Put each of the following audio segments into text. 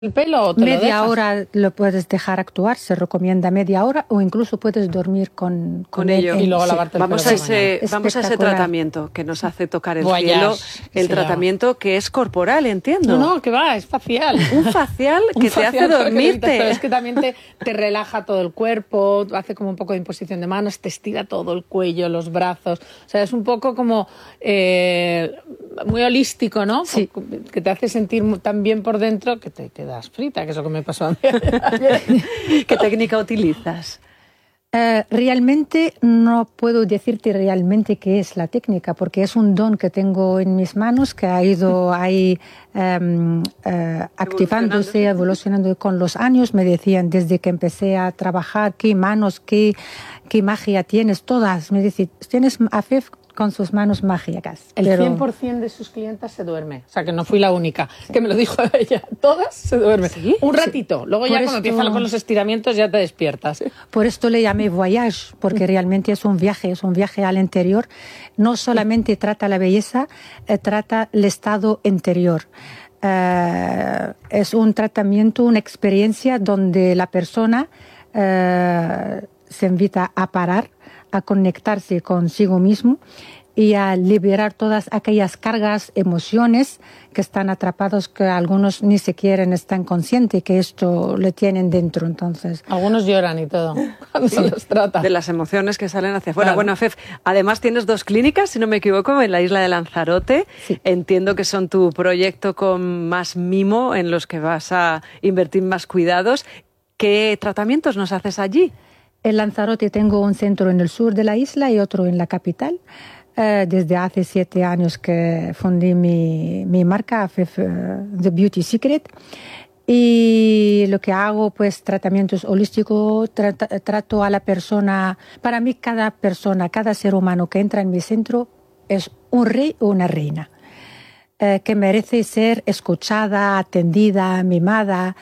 el pelo o te media hora lo puedes dejar actuar, se recomienda media hora o incluso puedes dormir con ello y luego lavarte el vamos pelo. Vamos a ese tratamiento que nos hace tocar el cielo, el tratamiento que es corporal, entiendo. No, que va, es facial. Un facial que te hace dormirte. Pero es que también te relaja todo el cuerpo, hace como un poco de imposición de manos, te estira todo el cuello, los brazos. O sea, es un poco como muy holístico, ¿no? Sí. Que te hace sentir tan bien por dentro que te quedas frita, que es lo que me pasó a mí. ¿Qué técnica utilizas? Realmente no puedo decirte realmente qué es la técnica, porque es un don que tengo en mis manos que ha ido ahí activándose, evolucionando con los años. Me decían desde que empecé a trabajar, qué manos, qué magia tienes, todas. Me decían, tienes Afef con sus manos mágicas. El 100% de sus clientas se duerme. O sea, que no fui la única, que me lo dijo ella. Todas se duermen. ¿Sí? Un ratito. Luego ya cuando empiezan con los estiramientos ya te despiertas. Por esto le llamé Voyage, porque realmente es un viaje al interior. No solamente trata la belleza, trata el estado interior. Es un tratamiento, una experiencia donde la persona se invita a parar, a conectarse consigo mismo y a liberar todas aquellas cargas, emociones que están atrapados, que algunos ni siquiera están conscientes que esto lo tienen dentro. Entonces, algunos lloran y todo cuando se los trata. De las emociones que salen hacia afuera. Claro. Bueno, Fef, además tienes 2 clínicas, si no me equivoco, en la isla de Lanzarote. Sí. Entiendo que son tu proyecto con más mimo, en los que vas a invertir más cuidados. ¿Qué tratamientos nos haces allí? En Lanzarote tengo un centro en el sur de la isla y otro en la capital. Desde hace 7 años que fundé mi marca, Afef, The Beauty Secret. Y lo que hago, pues, tratamientos holísticos, trato a la persona. Para mí, cada persona, cada ser humano que entra en mi centro es un rey o una reina, que merece ser escuchada, atendida, mimada.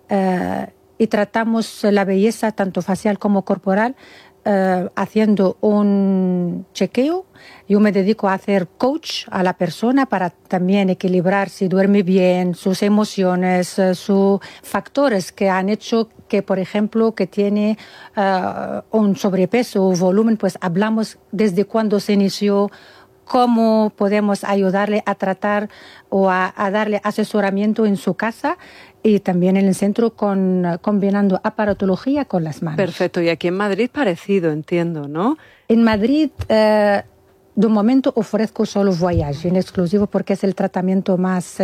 Y tratamos la belleza tanto facial como corporal haciendo un chequeo. Yo me dedico a hacer coach a la persona para también equilibrar si duerme bien, sus emociones, sus factores que han hecho que, por ejemplo, que tiene un sobrepeso o volumen, pues hablamos desde cuándo se inició, cómo podemos ayudarle a tratar o a darle asesoramiento en su casa y también en el centro combinando aparatología con las manos. Perfecto. Y aquí en Madrid parecido, entiendo, ¿no? En Madrid, de momento ofrezco solo Voyage en exclusivo porque es el tratamiento más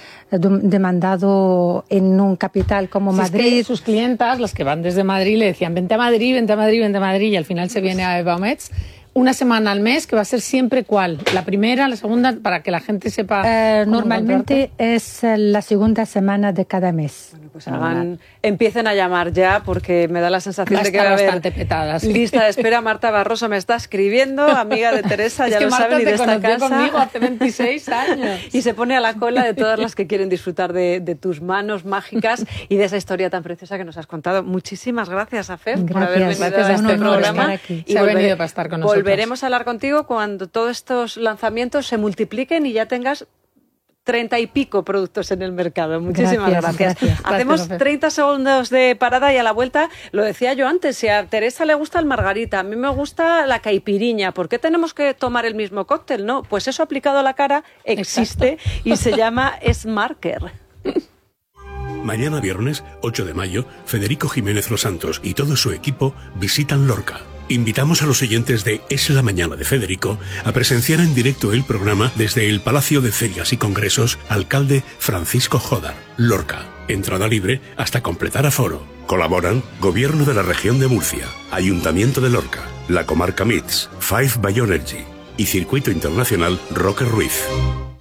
demandado en un capital como Madrid. Es que sus clientas, las que van desde Madrid, le decían vente a Madrid, vente a Madrid, vente a Madrid, y al final se viene a Evameds. Una semana al mes, que va a ser siempre ¿cuál? ¿La primera, la segunda? Para que la gente sepa. Normalmente es la segunda semana de cada mes. Bueno, pues empiecen a llamar ya, porque me da la sensación de que va a haber bastante petada, sí. Lista de espera. Marta Barroso me está escribiendo, amiga de Teresa, ya lo saben, y de esta casa. Conmigo hace 26 años. Y se pone a la cola de todas las que quieren disfrutar de tus manos mágicas y de esa historia tan preciosa que nos has contado. Muchísimas gracias, Afef, por haber venido a este programa. Se ha venido para estar con nosotros. Volveremos a hablar contigo cuando todos estos lanzamientos se multipliquen y ya tengas 30 y pico productos en el mercado. Muchísimas gracias. Hacemos 30 segundos de parada y a la vuelta, lo decía yo antes, si a Teresa le gusta el margarita, a mí me gusta la caipiriña, ¿por qué tenemos que tomar el mismo cóctel? No, pues eso aplicado a la cara existe. Exacto. Y se llama Smarker. Mañana viernes, 8 de mayo, Federico Jiménez Los Santos y todo su equipo visitan Lorca. Invitamos a los oyentes de Es la Mañana de Federico a presenciar en directo el programa desde el Palacio de Ferias y Congresos Alcalde Francisco Jodar, Lorca. Entrada libre hasta completar aforo. Colaboran Gobierno de la Región de Murcia, Ayuntamiento de Lorca, la Comarca MITS, Five Bioenergy y Circuito Internacional Roque Ruiz.